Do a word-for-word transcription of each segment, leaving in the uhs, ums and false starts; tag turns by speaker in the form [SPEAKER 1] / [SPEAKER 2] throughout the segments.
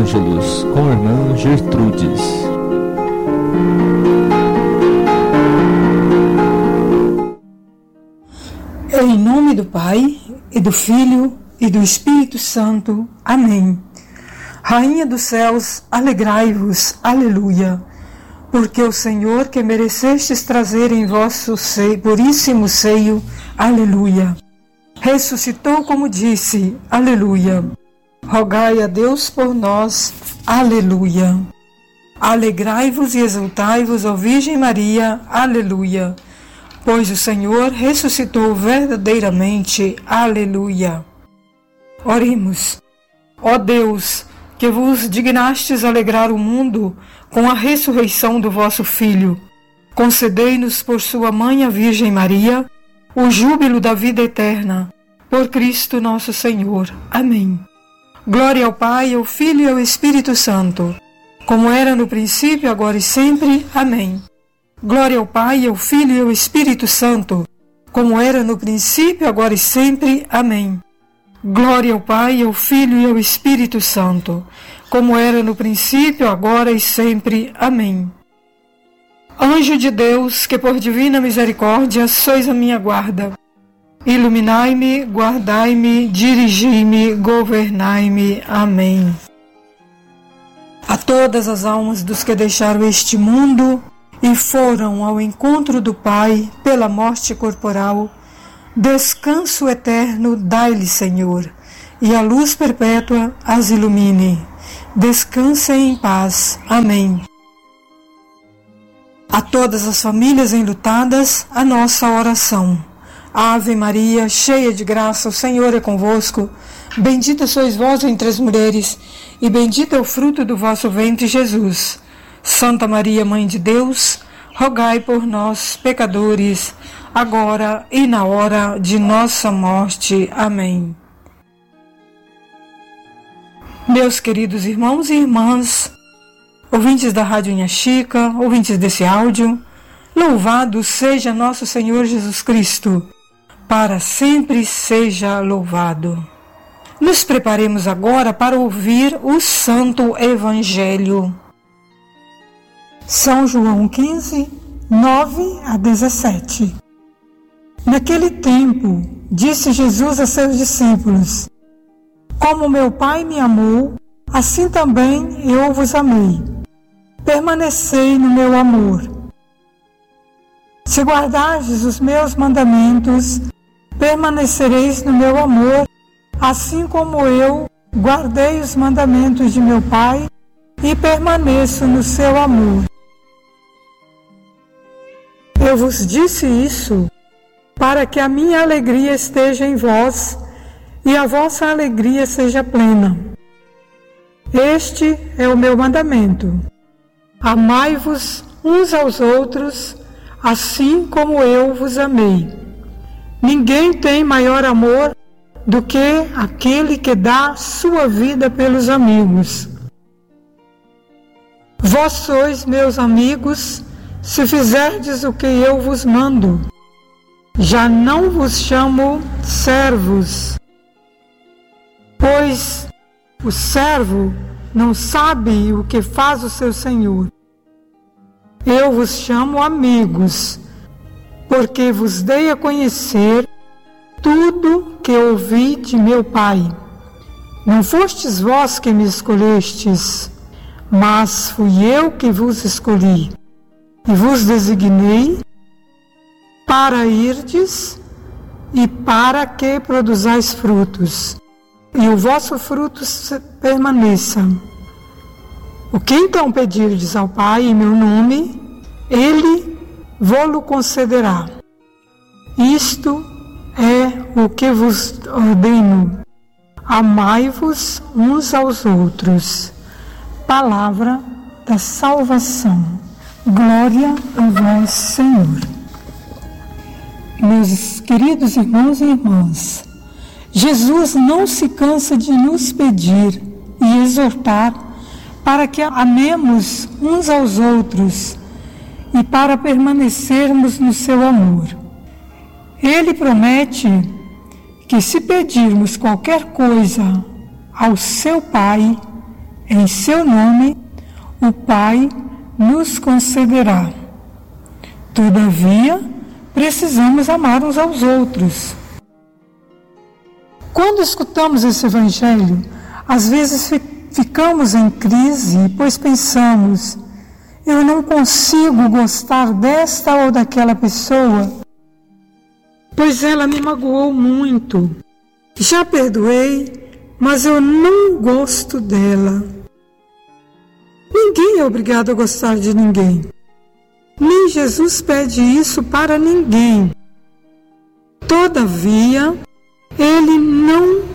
[SPEAKER 1] Ângelos com a irmã Gertrudes.
[SPEAKER 2] Em nome do Pai, e do Filho, e do Espírito Santo. Amém. Rainha dos céus, alegrai-vos, aleluia, porque o Senhor que merecestes trazer em vosso seio, puríssimo seio, aleluia, ressuscitou como disse, aleluia. Rogai a Deus por nós, aleluia. Alegrai-vos e exultai-vos, ó Virgem Maria, aleluia, pois o Senhor ressuscitou verdadeiramente, aleluia. Oremos. Ó Deus, que vos dignastes alegrar o mundo com a ressurreição do vosso Filho, concedei-nos por sua mãe, a Virgem Maria, o júbilo da vida eterna, por Cristo nosso Senhor. Amém. Glória ao Pai, ao Filho e ao Espírito Santo, como era no princípio, agora e sempre. Amém. Glória ao Pai, ao Filho e ao Espírito Santo, como era no princípio, agora e sempre. Amém. Glória ao Pai, ao Filho e ao Espírito Santo, como era no princípio, agora e sempre. Amém. Anjo de Deus, que por divina misericórdia sois a minha guarda, iluminai-me, guardai-me, dirigi-me, governai-me. Amém. A todas as almas dos que deixaram este mundo e foram ao encontro do Pai pela morte corporal, descanso eterno dai-lhe, Senhor, e a luz perpétua as ilumine. Descansem em paz. Amém. A todas as famílias enlutadas, a nossa oração. Ave Maria, cheia de graça, o Senhor é convosco. Bendita sois vós entre as mulheres, e bendito é o fruto do vosso ventre, Jesus. Santa Maria, Mãe de Deus, rogai por nós, pecadores, agora e na hora de nossa morte. Amém. Meus queridos irmãos e irmãs, ouvintes da Rádio Inha Chica, ouvintes desse áudio, louvado seja nosso Senhor Jesus Cristo, para sempre seja louvado. Nos preparemos agora para ouvir o Santo Evangelho. São João quinze, nove a dezessete. Naquele tempo, disse Jesus a seus discípulos: Como meu Pai me amou, assim também eu vos amei. Permanecei no meu amor. Se guardardes os meus mandamentos, permanecereis no meu amor, assim como eu guardei os mandamentos de meu Pai e permaneço no seu amor. Eu vos disse isso para que a minha alegria esteja em vós e a vossa alegria seja plena. Este é o meu mandamento: amai-vos uns aos outros, assim como eu vos amei. Ninguém tem maior amor do que aquele que dá sua vida pelos amigos. Vós sois meus amigos, se fizerdes o que eu vos mando. Já não vos chamo servos, pois o servo não sabe o que faz o seu senhor. Eu vos chamo amigos, porque vos dei a conhecer tudo que ouvi de meu Pai. Não fostes vós que me escolhestes, mas fui eu que vos escolhi, e vos designei para irdes e para que produzais frutos, e o vosso fruto permaneça. O que então pedirdes ao Pai em meu nome, Ele vô-lo concederá. Isto é o que vos ordeno: amai-vos uns aos outros. Palavra da salvação. Glória a vós, Senhor. Meus queridos irmãos e irmãs, Jesus não se cansa de nos pedir e exortar para que amemos uns aos outros e para permanecermos no seu amor. Ele promete que se pedirmos qualquer coisa ao seu Pai, em seu nome, o Pai nos concederá. Todavia, precisamos amar uns aos outros. Quando escutamos esse Evangelho, às vezes ficamos em crise, pois pensamos: eu não consigo gostar desta ou daquela pessoa, pois ela me magoou muito. Já perdoei, mas eu não gosto dela. Ninguém é obrigado a gostar de ninguém. Nem Jesus pede isso para ninguém. Todavia, Ele não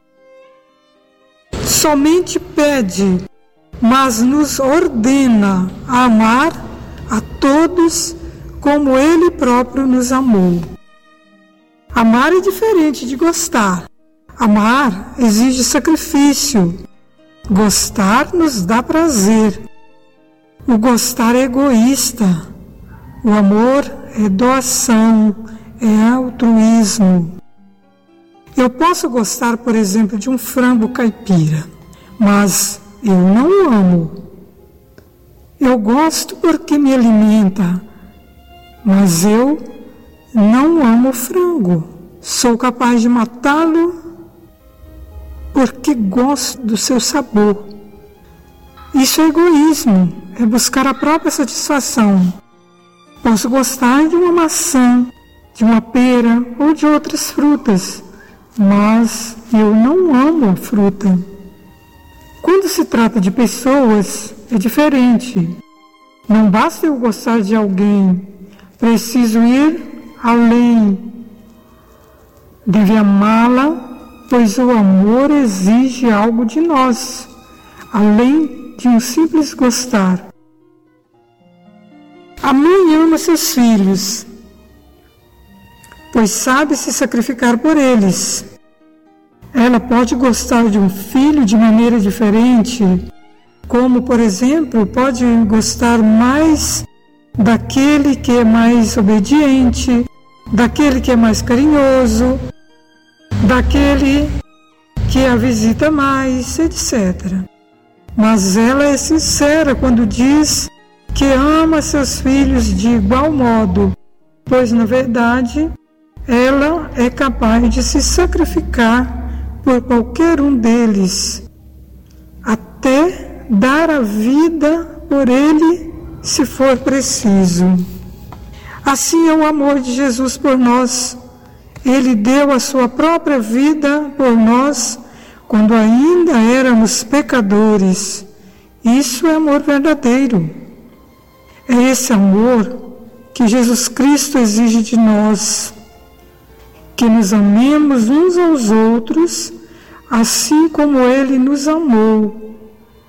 [SPEAKER 2] somente pede, mas nos ordena a amar a todos como Ele próprio nos amou. Amar é diferente de gostar. Amar exige sacrifício. Gostar nos dá prazer. O gostar é egoísta. O amor é doação, é altruísmo. Eu posso gostar, por exemplo, de um frango caipira, mas eu não amo. Eu gosto porque me alimenta, mas eu não amo frango. Sou capaz de matá-lo porque gosto do seu sabor. Isso é egoísmo, é buscar a própria satisfação. Posso gostar de uma maçã, de uma pera ou de outras frutas, mas eu não amo a fruta. Quando se trata de pessoas, é diferente. Não basta eu gostar de alguém, preciso ir além. Deve amá-la, pois o amor exige algo de nós, além de um simples gostar. A mãe ama seus filhos, pois sabe se sacrificar por eles. Ela pode gostar de um filho de maneira diferente, como, por exemplo, pode gostar mais daquele que é mais obediente, daquele que é mais carinhoso, daquele que a visita mais, etcétera. Mas ela é sincera quando diz que ama seus filhos de igual modo, pois, na verdade, ela é capaz de se sacrificar por qualquer um deles, até dar a vida por ele, se for preciso. Assim é o amor de Jesus por nós. Ele deu a sua própria vida por nós quando ainda éramos pecadores. Isso é amor verdadeiro. É esse amor que Jesus Cristo exige de nós, que nos amemos uns aos outros, assim como Ele nos amou,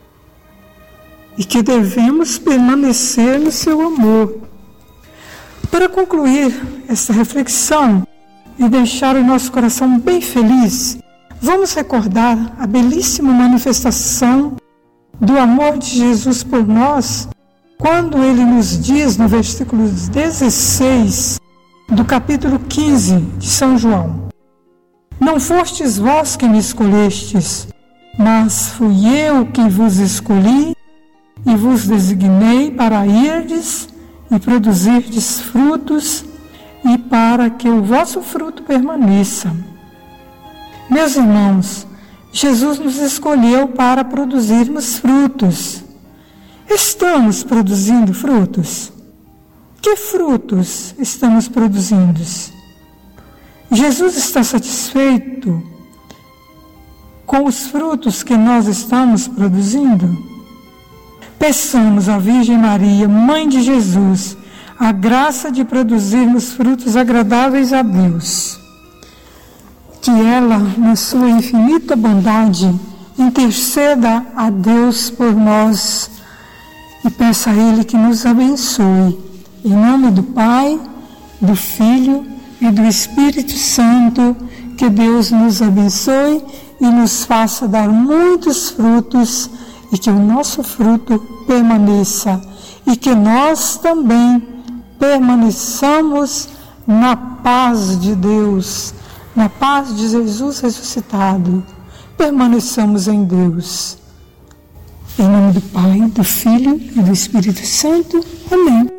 [SPEAKER 2] e que devemos permanecer no seu amor. Para concluir esta reflexão e deixar o nosso coração bem feliz, vamos recordar a belíssima manifestação do amor de Jesus por nós, quando Ele nos diz no versículo dezesseis do capítulo quinze de São João: não fostes vós que me escolhestes, mas fui eu que vos escolhi e vos designei para irdes e produzirdes frutos, e para que o vosso fruto permaneça. Meus irmãos, Jesus nos escolheu para produzirmos frutos. Estamos produzindo frutos? Que frutos estamos produzindo? Jesus está satisfeito com os frutos que nós estamos produzindo? Peçamos à Virgem Maria, Mãe de Jesus, a graça de produzirmos frutos agradáveis a Deus. Que ela, na sua infinita bondade, interceda a Deus por nós e peça a Ele que nos abençoe. Em nome do Pai, do Filho e do Espírito Santo, que Deus nos abençoe e nos faça dar muitos frutos, e que o nosso fruto permaneça, e que nós também permaneçamos na paz de Deus, na paz de Jesus ressuscitado. Permaneçamos em Deus. Em nome do Pai, do Filho e do Espírito Santo. Amém.